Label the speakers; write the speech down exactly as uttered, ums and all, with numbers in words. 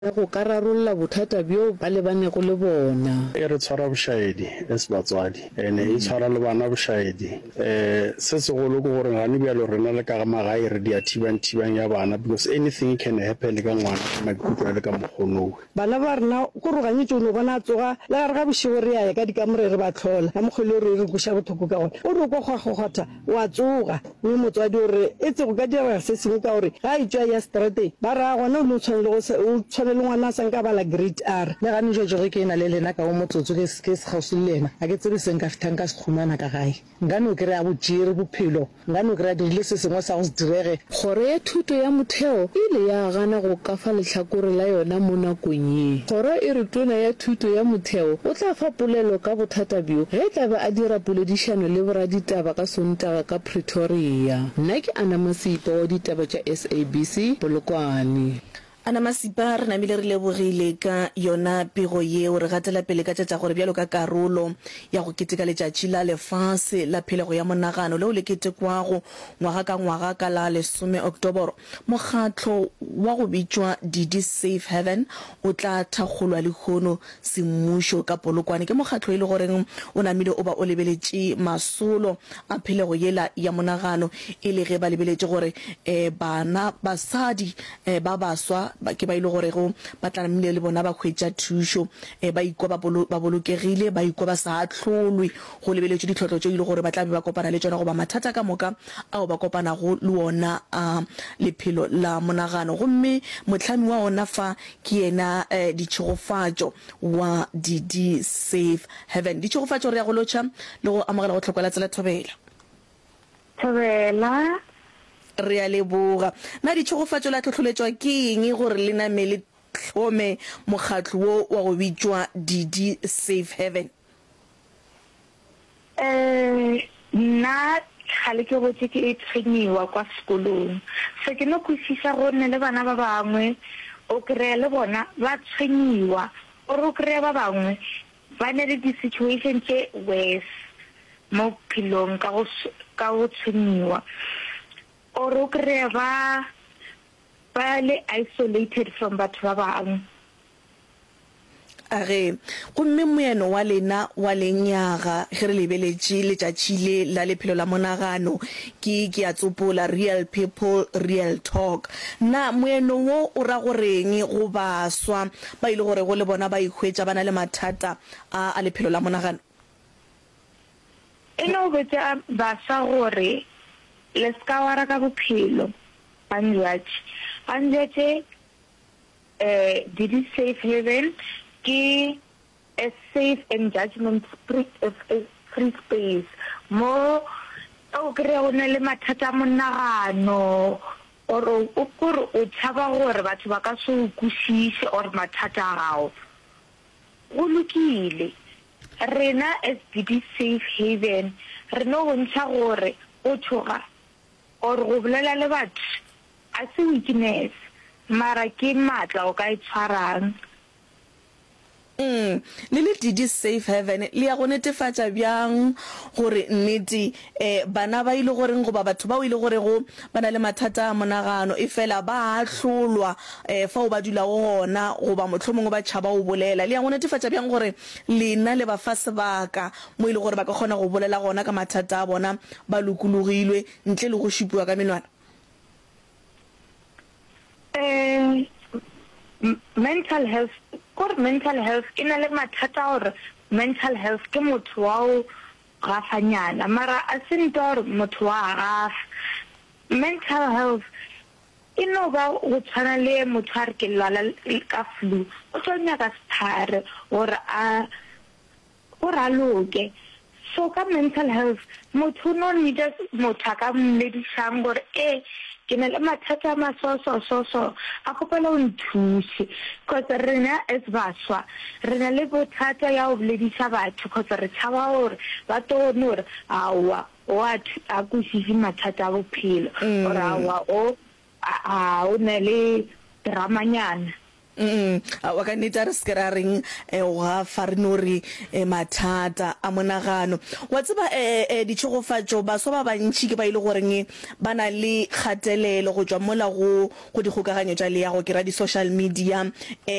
Speaker 1: go ka rarolla bothata bjo ba le bane go le bona.
Speaker 2: E re tshwara bošaedi as batswadi ene e tshwara le bana bošaedi eh se se go le go gore ga ne bjalo rena le ka ga magae re di athibang thibang ya bana because anything can happen ka ngwana ka maikutlo le ka mogono.
Speaker 1: Bana ba rena go ro ganye tšono bona tsoga le ga re ga bošego re ya ka dikamore re ba tlhola ka mogolo re re go sha bothoko ka gona o re go go gogota wa tsoga mme motswadi o re etse go ka dira se sengwe ka gore ga itšwa ya strate ba ra gona o tshwanele go o tshwanele ngwana sa nka bala grade R le ga ne jo jo ke na le lena ka o motsotso ke se se gausi le lena a ke tsebe se nka fitang ka se khumana ka gae ngano ke re a botjere bophelo ngano ke re di se sengwe sa go se direge. Kgoro ya thuto ya motheo ile ya gana go ka fa letlhakore la yona mo nakong e. Kgoro e re tona ya thuto ya motheo o tla fa polelo ka bothata bjo ge tla ba a dira poledišano le bora ditaba ka Sontaga ka Pretoria. Nna ke Ana Masipa wa ditaba tša S A B C Polokwane.
Speaker 3: Ana Masipa re namile re lebogile ka yona pego yeo re gatela pele ka tša gore bjalo ka karolo ya go keteka letšatši la lefase la phelego ya monagano leo le ketekwago ngwaga ka ngwaga ka la lesome Oktoboro. Mokgatlo wa go bitšwa D D Safe Haven o tla thakgolwa le kgono semmušo ka Polokwane ke mokgatlo e le goreng o namile o ba o lebeletše masolo a phelego yela ya monagano e le ge ba lebeletše gore eh, bana basadi eh, ba baswa ba ke ba ile gore go batla mmile le bona ba khwetša thušo e ba ikwa ba bolokegile ba ikwa ba sa tlholwe go lebeletše ditlhotlo tše ile gore ba tla be ba kopana le tsona go ba mathata ka moka ao ba kopana go le ona a lephelo la monagano gomme motlhami wa ona fa ke ena ditšhogofatšo wa D D Safe Haven. Ditšhogofatšo re ya go lotšha le go amogela go tlhokwela tsela Thobela
Speaker 4: Thobela
Speaker 3: re a leboga na ditšhogofatšo la tlhotlholetswa ke eng gore le namele tlhome mokgatlo wo wa go bitšwa D D Safe Haven?
Speaker 4: eh nna khale ke botse ke e trainiwa kwa sekolong se ke no kwisisa go nne le bana ba bangwe o kry le bona ba trainiwa o ro kry ba bangwe ba ne le di situation tše worse mo pilong ka go ka go trainiwa o ro kry ba ba le isolated from batho ba bangwe.
Speaker 3: Are gomme moeno wa lena wa lenyaga ge re lebeletše letšatši le la lephelo la monagano ke ke a tsopola real people real talk na moeno wo o ra goreng go baswa ba ile gore go le bona ba ikhwetša bana le mathata a a lephelo la monagano?
Speaker 4: E no betša baswa gore le ska wara ka bophelo banjwatše banjwatše eh D D Safe Haven ke a safe and judgment free, free space mo o kry o ne le mathata a monagano or o kore o tšhaba gore batho ba ka se o kwešiše or mathata a gago go lokile rena as D D Safe Haven re no go ntšha gore o tshoga or go bolela le batho a se weakness mara ke matla o ka e tshwarang.
Speaker 3: Mm le le D D Safe Haven le ya go netefatša bjang gore nnete eh bana ba ile gore go ba batho ba o ile gore go bana le mathata a monagano e fela ba hlolwa eh fa o ba dula gona go ba motlhomong ba tšhaba o bolela le ya go netefatša bjang gore lena le ba fa sebaka mo ile gore ba ka kgona go bolela gona ka mathata a bona ba lokologilwe ntle le go šipiwa ka menwana?
Speaker 4: eh mental health or mental health ina le mathata or mental health ke motho wa o gafanyana mara a sentor motho wa gaf mental health ino ba o tshwana le motho a re ke lala ka flu o tshonya ka sthare or a o raloke so ka mental health motho no ni just motho ka mmedisang gore eh ke na le mathata ma so so so so a kopela o nthuse kgotsa rena as baswa rena le bothata ya o bledisa batho kgotsa re tšhaba gore ba tone gore awa what a kwešiše mathata a bophelo or awa o a o ne le dramanyana
Speaker 3: mm wa ka neta re se ra reng wa farinori mathata a monagano wa tseba eh ditshogofatso ba so ba bantshi ke ba ile goreng bana le khatelelo go tswa mola go go dikgokaganyo tsa le ya go kera di social media